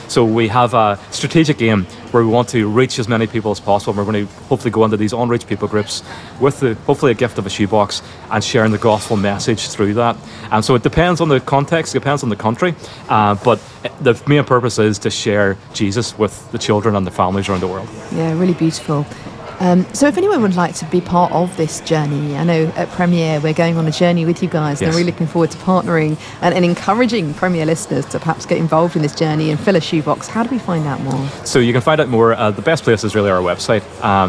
So we have a strategic aim where we want to reach as many people as possible. We're going to hopefully go into these unreached people groups with hopefully a gift of a shoebox and sharing the gospel message through that. And so it depends on the context, it depends on the country, but the main purpose is to share Jesus with the children and the families around the world. Yeah, really beautiful. So if anyone would like to be part of this journey, I know at Premier we're going on a journey with you guys, and I'm really looking forward to partnering and encouraging Premier listeners to perhaps get involved in this journey and fill a shoebox. How do we find out more? So you can find out more, the best place is really our website,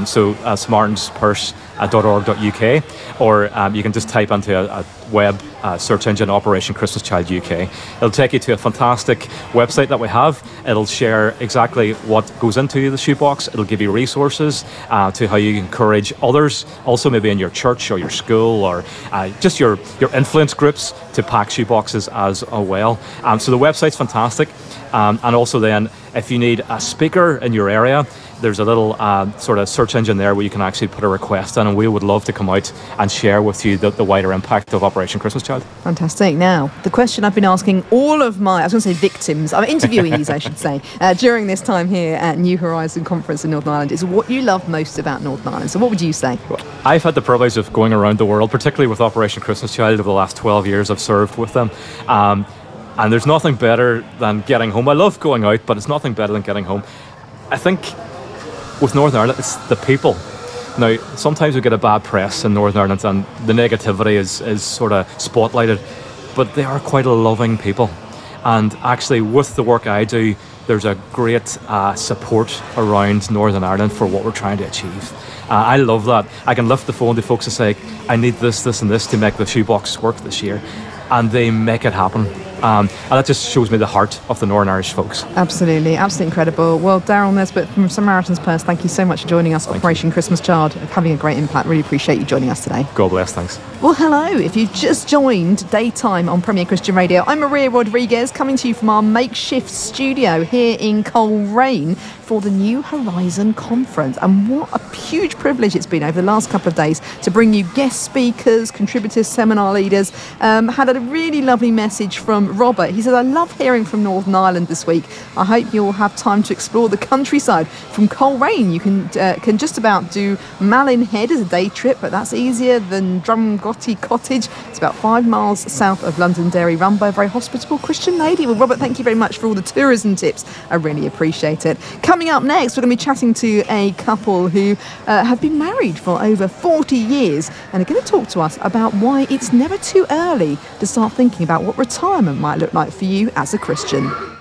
smartinspurse.org.uk, or you can just type into a web search engine, Operation Christmas Child UK. It'll take you to a fantastic website that we have. It'll share exactly what goes into the shoebox. It'll give you resources to how you encourage others, also maybe in your church or your school or just your influence groups to pack shoeboxes as well. So the website's fantastic. And also then, if you need a speaker in your area, there's a little sort of search engine there where you can actually put a request in, and we would love to come out and share with you the wider impact of Operation Christmas Child. Fantastic. Now, the question I've been asking all of my, I was going to say victims, I'm interviewees, I should say, during this time here at New Horizon Conference in Northern Ireland is what you love most about Northern Ireland. So what would you say? Well, I've had the privilege of going around the world, particularly with Operation Christmas Child over the last 12 years I've served with them. And there's nothing better than getting home. I love going out, but it's nothing better than getting home. I think with Northern Ireland, it's the people. Now, sometimes we get a bad press in Northern Ireland and the negativity is sort of spotlighted, but they are quite a loving people. And actually, with the work I do, there's a great support around Northern Ireland for what we're trying to achieve. I love that. I can lift the phone to folks and say, I need this, this and this to make the shoebox work this year. And they make it happen. And that just shows me the heart of the Northern Irish folks. Absolutely incredible. Well, Daryl Nesbitt from Samaritan's Purse, thank you so much for joining us. Operation Christmas Child, having a great impact. Really appreciate you joining us today. God bless, thanks. Well, hello. If you've just joined Daytime on Premier Christian Radio, I'm Maria Rodriguez, coming to you from our makeshift studio here in Coleraine for the New Horizon Conference. And what a huge privilege it's been over the last couple of days to bring you guest speakers, contributors, seminar leaders. Had a really lovely message from Robert. He says, I love hearing from Northern Ireland this week. I hope you'll have time to explore the countryside. From Coleraine, you can just about do Malin Head as a day trip, but that's easier than Drumgotti Cottage. It's about 5 miles south of Londonderry, run by a very hospitable Christian lady. Well, Robert, thank you very much for all the tourism tips. I really appreciate it. Coming up next, we're going to be chatting to a couple who have been married for over 40 years and are going to talk to us about why it's never too early to start thinking about what retirement might look like for you as a Christian.